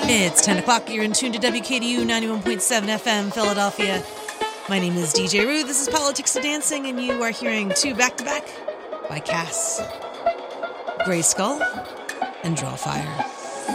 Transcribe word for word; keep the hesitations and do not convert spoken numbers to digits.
It's ten o'clock. You're in tune to W K D U ninety-one point seven F M, Philadelphia. My name is D J Rue. This is Politics to Dancing, and you are hearing two back-to-back by Cass, Gray Skull, and Draw Fire.